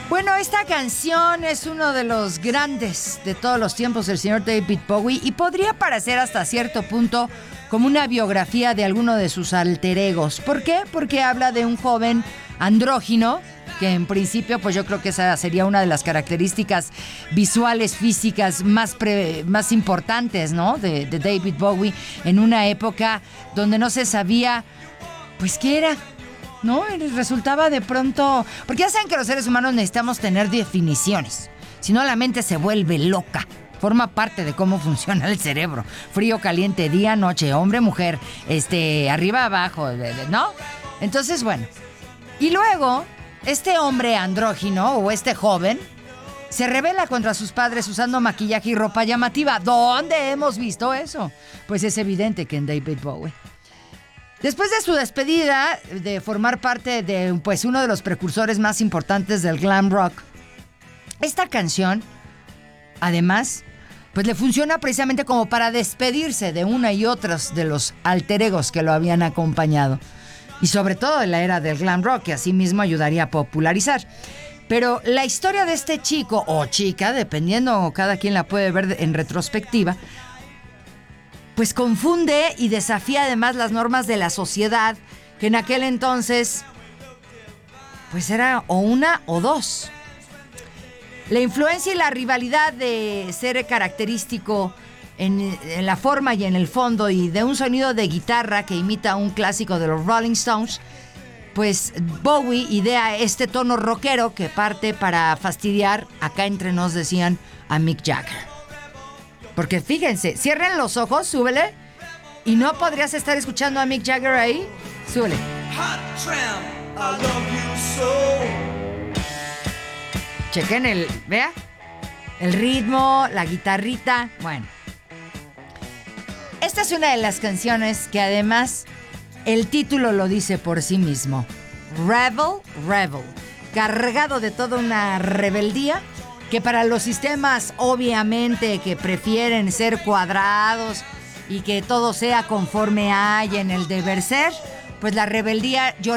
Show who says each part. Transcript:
Speaker 1: Bueno, esta canción es uno de los grandes de todos los tiempos del señor David Bowie y podría parecer hasta cierto punto como una biografía de alguno de sus alter egos. ¿Por qué? Porque habla de un joven andrógino, que en principio pues yo creo que esa sería una de las características visuales, físicas más importantes, ¿no? de David Bowie en una época donde no se sabía pues qué era, ¿no? Resultaba de pronto... Porque ya saben que los seres humanos necesitamos tener definiciones. Si no, la mente se vuelve loca. Forma parte de cómo funciona el cerebro. Frío, caliente, día, noche, hombre, mujer, arriba, abajo, ¿no? Entonces, bueno. Y luego, este hombre andrógino, o este joven, se rebela contra sus padres usando maquillaje y ropa llamativa. ¿Dónde hemos visto eso? Pues es evidente que en David Bowie. Después de su despedida de formar parte de pues, uno de los precursores más importantes del glam rock, esta canción, además, pues le funciona precisamente como para despedirse de una y otras de los alter egos que lo habían acompañado. Y sobre todo en la era del glam rock, que asimismo ayudaría a popularizar. Pero la historia de este chico o chica, dependiendo, cada quien la puede ver en retrospectiva, pues confunde y desafía además las normas de la sociedad, que en aquel entonces pues era o una o dos. La influencia y la rivalidad de ser característico en la forma y en el fondo y de un sonido de guitarra que imita un clásico de los Rolling Stones, pues Bowie idea este tono rockero que parte para fastidiar, acá entre nos decían, a Mick Jagger. Porque fíjense, cierren los ojos, súbele, y no podrías estar escuchando a Mick Jagger ahí. Súbele. Chequen vea, el ritmo, la guitarrita, bueno. Esta es una de las canciones que además el título lo dice por sí mismo. Rebel, Rebel. Cargado de toda una rebeldía que para los sistemas obviamente que prefieren ser cuadrados y que todo sea conforme hay en el deber ser, pues la rebeldía yo